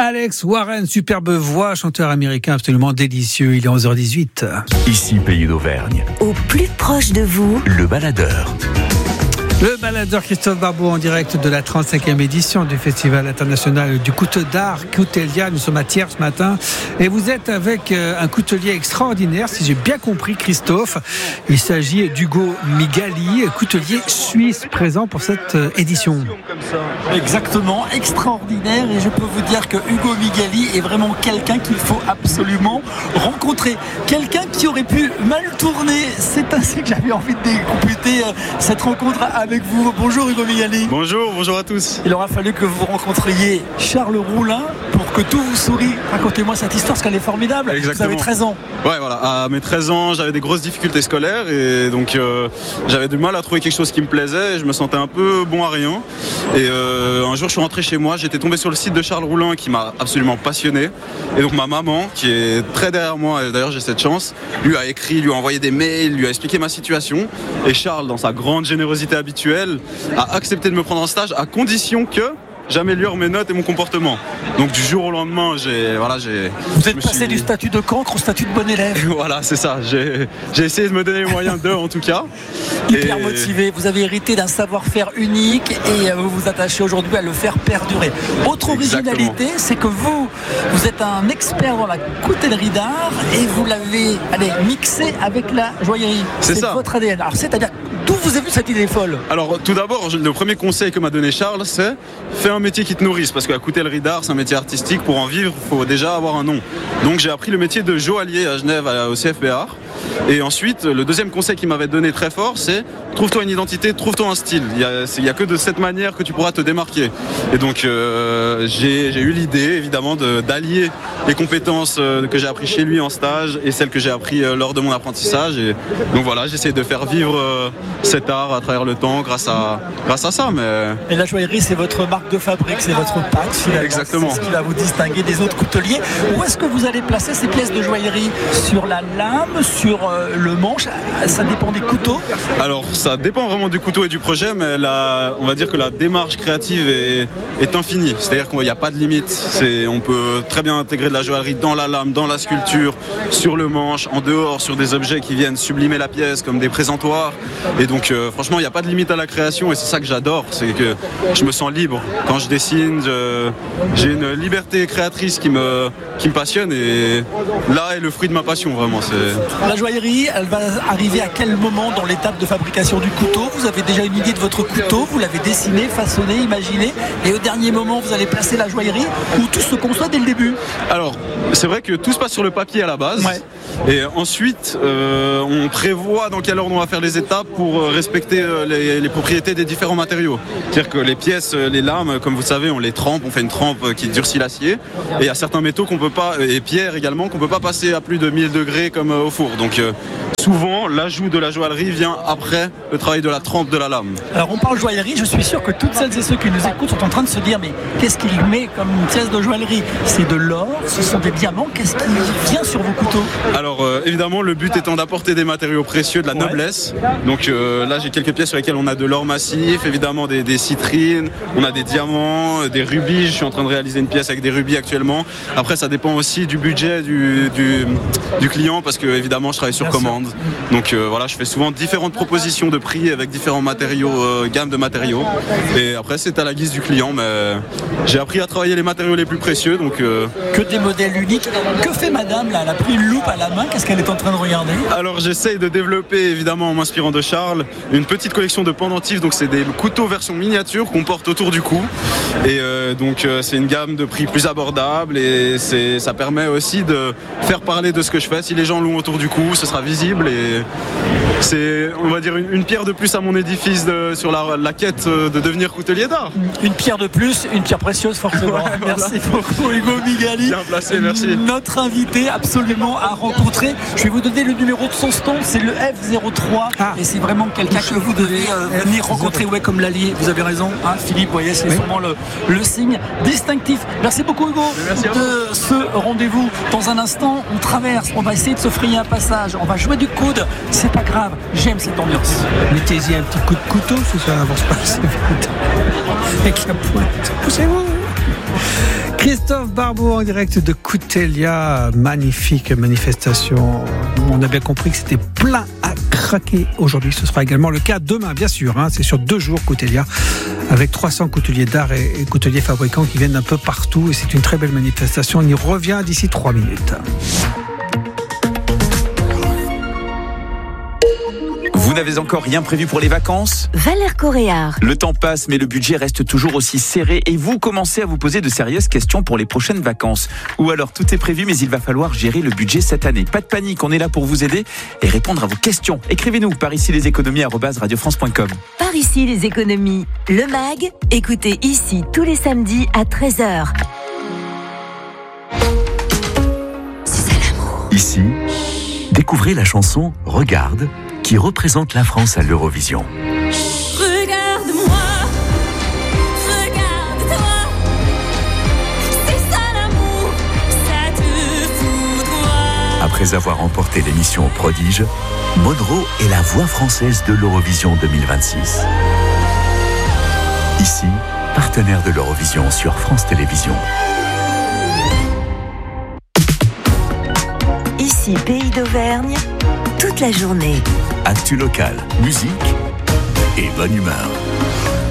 Alex Warren, superbe voix, chanteur américain absolument délicieux. Il est 11h18. Ici, Pays d'Auvergne. Au plus proche de vous, Le Baladeur. Le baladeur Christophe Barbeau en direct de la 35e édition du Festival international du couteau d'art Coutelia. Nous sommes à Thiers ce matin et vous êtes avec un coutelier extraordinaire, si j'ai bien compris Christophe. Il s'agit d'Hugo Migali, coutelier suisse présent pour cette édition. Exactement, extraordinaire, et je peux vous dire que Hugo Migali est vraiment quelqu'un qu'il faut absolument rencontrer. Quelqu'un qui aurait pu mal tourner. C'est ainsi que j'avais envie de décomputer cette rencontre avec vous. Bonjour Hugo Migali. Bonjour à tous. Il aura fallu que vous rencontriez Charles Roulin pour que tout vous sourie. Racontez-moi cette histoire parce qu'elle est formidable. Exactement. Vous avez 13 ans. Ouais, voilà. À mes 13 ans, j'avais des grosses difficultés scolaires et donc j'avais du mal à trouver quelque chose qui me plaisait et je me sentais un peu bon à rien. Et un jour, je suis rentré chez moi, j'étais tombé sur le site de Charles Roulin qui m'a absolument passionné. Et donc ma maman, qui est très derrière moi, et d'ailleurs j'ai cette chance, lui a écrit, lui a envoyé des mails, lui a expliqué ma situation. Et Charles, dans sa grande générosité habituelle, a accepté de me prendre en stage à condition que j'améliore mes notes et mon comportement. Donc du jour au lendemain, Vous êtes passé du statut de cancre au statut de bon élève. Voilà, c'est ça. J'ai essayé de me donner les moyens en tout cas. Hyper motivé. Vous avez hérité d'un savoir-faire unique et vous vous attachez aujourd'hui à le faire perdurer. Autre originalité, c'est que vous êtes un expert dans la coutellerie d'art et vous l'avez mixé avec la joaillerie. C'est ça. Votre ADN. Alors c'est-à-dire, d'où vous avez vu cette idée folle? Alors tout d'abord, le premier conseil que m'a donné Charles, c'est fais un métier qui te nourrisse, parce que la coutellerie d'art, c'est un métier artistique. Pour en vivre, il faut déjà avoir un nom. Donc j'ai appris le métier de joaillier à Genève au CFB Art. Et ensuite, le deuxième conseil qu'il m'avait donné très fort, c'est trouve-toi une identité, trouve-toi un style. Il y a que de cette manière que tu pourras te démarquer. Et donc j'ai eu l'idée évidemment d'allier les compétences que j'ai apprises chez lui en stage et celles que j'ai apprises lors de mon apprentissage. Et donc voilà, j'essaie de faire vivre cet art à travers le temps grâce à ça. Et la joaillerie, c'est votre marque de fabrique, c'est votre patte finalement. Exactement. C'est ce qui va vous distinguer des autres couteliers. Où est-ce que vous allez placer ces pièces de joaillerie? Sur la lame, sur le manche? Ça dépend des couteaux? Alors ça dépend vraiment du couteau et du projet, mais on va dire que la démarche créative est infinie. C'est-à-dire qu'il n'y a pas de limite. On peut très bien intégrer de la joaillerie dans la lame, dans la sculpture, sur le manche, en dehors, sur des objets qui viennent sublimer la pièce comme des présentoirs. Et donc franchement, il n'y a pas de limite à la création et c'est ça que j'adore. C'est que je me sens libre. Quand je dessine, j'ai une liberté créatrice qui me passionne et là est le fruit de ma passion vraiment. La joaillerie, elle va arriver à quel moment dans l'étape de fabrication du couteau? Vous avez déjà une idée de votre couteau, vous l'avez dessiné, façonné, imaginé, et au dernier moment vous allez placer la joaillerie ou tout se conçoit dès le début? Alors c'est vrai que tout se passe sur le papier à la base. Ouais. Et ensuite on prévoit dans quel ordre on va faire les étapes pour respecter les propriétés des différents matériaux. C'est-à-dire que les pièces, les lames, comme vous savez, on les trempe, on fait une trempe qui durcit l'acier. Et il y a certains métaux qu'on peut pas, et pierres également, qu'on peut pas passer à plus de 1000 degrés comme au four. Donc souvent, l'ajout de la joaillerie vient après le travail de la trempe de la lame. Alors on parle joaillerie, je suis sûr que toutes celles et ceux qui nous écoutent sont en train de se dire mais qu'est-ce qu'il met comme une pièce de joaillerie? C'est de l'or, ce sont des diamants, qu'est-ce qui vient sur vos couteaux? Alors évidemment, le but étant d'apporter des matériaux précieux, de la noblesse. Donc là, j'ai quelques pièces sur lesquelles on a de l'or massif, évidemment des citrines, on a des diamants, des rubis. Je suis en train de réaliser une pièce avec des rubis actuellement. Après, ça dépend aussi du budget du client parce que évidemment, je travaille sur commande. Donc voilà, je fais souvent différentes propositions de prix avec différents matériaux, gamme de matériaux. Et après, c'est à la guise du client, mais j'ai appris à travailler les matériaux les plus précieux. Donc que des modèles uniques. Que fait madame là? Elle a pris une loupe à la main, qu'est-ce qu'elle est en train de regarder? Alors j'essaye de développer, évidemment en m'inspirant de Charles, une petite collection de pendentifs. Donc c'est des couteaux version miniature qu'on porte autour du cou. Et donc c'est une gamme de prix plus abordable et ça permet aussi de faire parler de ce que je fais. Si les gens l'ont autour du cou, ce sera visible et c'est, on va dire, une pierre de plus à mon édifice sur la quête de devenir coutelier d'art. Une pierre de plus, une pierre précieuse forcément. Ouais, merci beaucoup Hugo Migali. Bien placé, merci. Notre invité absolument à rencontrer. Je vais vous donner le numéro de son stand, c'est le F03 et c'est vraiment quelqu'un que vous devez venir rencontrer, comme l'allié. Vous avez raison, Philippe, vous voyez, c'est sûrement le signe distinctif. Merci beaucoup Hugo de ce rendez-vous. Dans un instant, on traverse, on va essayer de se frayer un passage, on va jouer du coude, c'est pas grave, j'aime cette ambiance. Mettez-y un petit coup de couteau, si ça avance pas assez vite. Avec la pointe. Poussez-vous. Christophe Barbeau en direct de Coutellia, magnifique manifestation. On a bien compris que c'était plein à craquer aujourd'hui. Ce sera également le cas demain, bien sûr. C'est sur 2 jours Coutellia, avec 300 couteliers d'art et couteliers fabricants qui viennent un peu partout. Et c'est une très belle manifestation. On y revient d'ici 3 minutes. Vous n'avez encore rien prévu pour les vacances ? Valère Coréard. Le temps passe, mais le budget reste toujours aussi serré et vous commencez à vous poser de sérieuses questions pour les prochaines vacances. Ou alors tout est prévu, mais il va falloir gérer le budget cette année. Pas de panique, on est là pour vous aider et répondre à vos questions. Écrivez-nous par ici leséconomies@radiofrance.com. Par ici les économies. Le MAG, écoutez ici tous les samedis à 13h. C'est ça l'amour. Ici, découvrez la chanson « Regarde » qui représente la France à l'Eurovision. Regarde-moi, regarde-toi, c'est ça l'amour, ça te foudroie. Après avoir remporté l'émission Prodige, Monroe est la voix française de l'Eurovision 2026. Ici, partenaire de l'Eurovision sur France Télévisions. Ici Pays d'Auvergne, toute la journée. Actu local, musique et bonne humeur.